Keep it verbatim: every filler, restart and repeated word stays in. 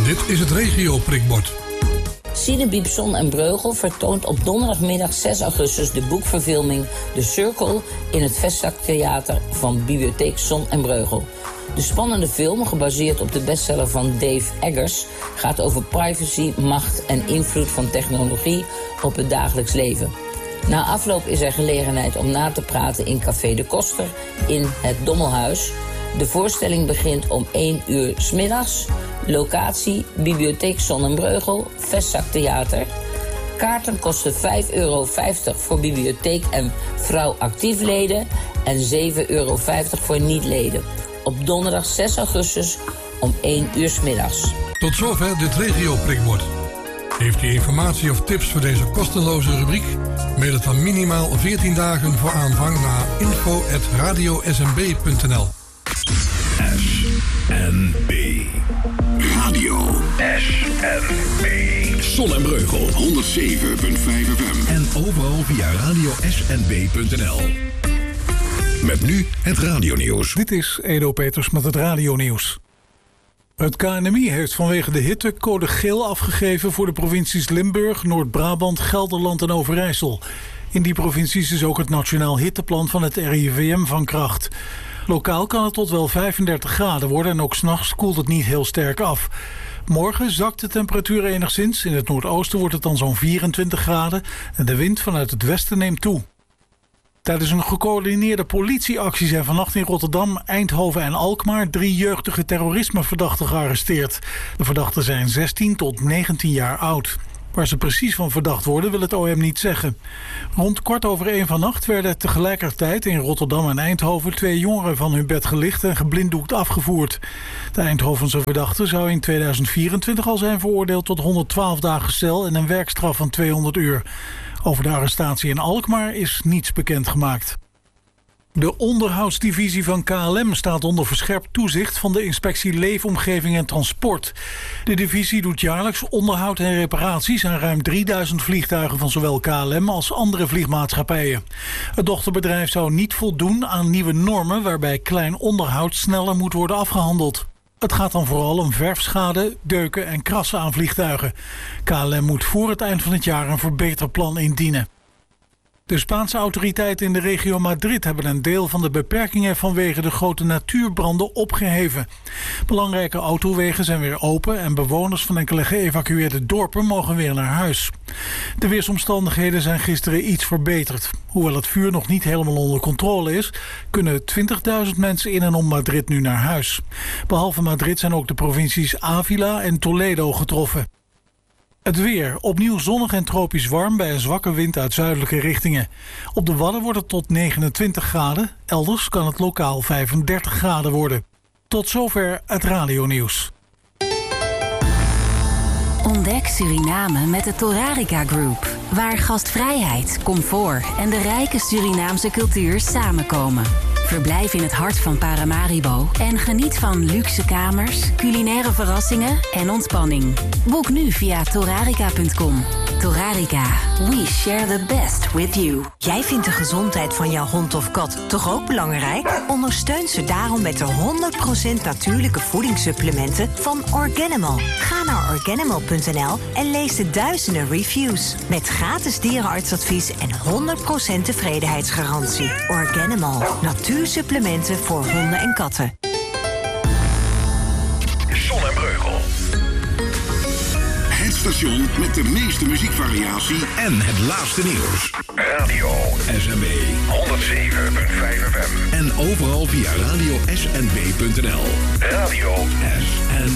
Dit is het regio-prikbord. Cinebiep Zon en Breugel vertoont op donderdagmiddag zes augustus de boekverfilming The Circle in het Vestzaktheater van Bibliotheek Zon en Breugel. De spannende film, gebaseerd op de bestseller van Dave Eggers, gaat over privacy, macht en invloed van technologie op het dagelijks leven. Na afloop is er gelegenheid om na te praten in Café de Koster in het Dommelhuis. De voorstelling begint om één uur 's middags. Locatie Bibliotheek Zon en Breugel, Vestzaktheater. Kaarten kosten vijf euro vijftig voor bibliotheek en vrouw actiefleden en zeven euro vijftig voor niet-leden. Op donderdag zes augustus om één uur 's middags. Tot zover dit regio-prikbord. Heeft u informatie of tips voor deze kosteloze rubriek? Mail het dan minimaal veertien dagen voor aanvang naar info at radio s m b punt n l. S N B Radio S N B Zon en Breugel honderdzeven komma vijf F M en overal via radio s n b punt n l. Met nu het radionieuws. Dit is Edo Peters met het radionieuws. Het K N M I heeft vanwege de hitte code geel afgegeven voor de provincies Limburg, Noord-Brabant, Gelderland en Overijssel. In die provincies is ook het Nationaal Hitteplan van het R I V M van kracht. Lokaal kan het tot wel vijfendertig graden worden en ook 's nachts koelt het niet heel sterk af. Morgen zakt de temperatuur enigszins. In het noordoosten wordt het dan zo'n vierentwintig graden en de wind vanuit het westen neemt toe. Tijdens een gecoördineerde politieactie zijn vannacht in Rotterdam, Eindhoven en Alkmaar drie jeugdige terrorismeverdachten gearresteerd. De verdachten zijn zestien tot negentien jaar oud. Waar ze precies van verdacht worden wil het O M niet zeggen. Rond kwart over één vannacht werden tegelijkertijd in Rotterdam en Eindhoven twee jongeren van hun bed gelicht en geblinddoekt afgevoerd. De Eindhovense verdachte zou in tweeduizend vierentwintig al zijn veroordeeld tot honderdtwaalf dagen cel en een werkstraf van tweehonderd uur. Over de arrestatie in Alkmaar is niets bekendgemaakt. De onderhoudsdivisie van K L M staat onder verscherpt toezicht van de Inspectie Leefomgeving en Transport. De divisie doet jaarlijks onderhoud en reparaties aan ruim drieduizend vliegtuigen van zowel K L M als andere vliegmaatschappijen. Het dochterbedrijf zou niet voldoen aan nieuwe normen waarbij klein onderhoud sneller moet worden afgehandeld. Het gaat dan vooral om verfschade, deuken en krassen aan vliegtuigen. K L M moet voor het eind van het jaar een verbeterplan indienen. De Spaanse autoriteiten in de regio Madrid hebben een deel van de beperkingen vanwege de grote natuurbranden opgeheven. Belangrijke autowegen zijn weer open en bewoners van enkele geëvacueerde dorpen mogen weer naar huis. De weersomstandigheden zijn gisteren iets verbeterd. Hoewel het vuur nog niet helemaal onder controle is, kunnen twintigduizend mensen in en om Madrid nu naar huis. Behalve Madrid zijn ook de provincies Ávila en Toledo getroffen. Het weer. Opnieuw zonnig en tropisch warm bij een zwakke wind uit zuidelijke richtingen. Op de Wadden wordt het tot negenentwintig graden. Elders kan het lokaal vijfendertig graden worden. Tot zover het radionieuws. Ontdek Suriname met de Torarica Group. Waar gastvrijheid, comfort en de rijke Surinaamse cultuur samenkomen. Verblijf in het hart van Paramaribo en geniet van luxe kamers, culinaire verrassingen en ontspanning. Boek nu via torarica punt com. Torarica, we share the best with you. Jij vindt de gezondheid van jouw hond of kat toch ook belangrijk? Ondersteun ze daarom met de honderd procent natuurlijke voedingssupplementen van Organimal. Ga naar organimal punt n l en lees de duizenden reviews. Met gratis dierenartsadvies en honderd procent tevredenheidsgarantie. Organimal, natuursupplementen voor honden en katten. Zon en Breugel. Het station met de meeste muziekvariatie en het laatste nieuws. Radio S N B honderdzeven komma vijf F M. En overal via radio s n b punt n l. Radio S N B.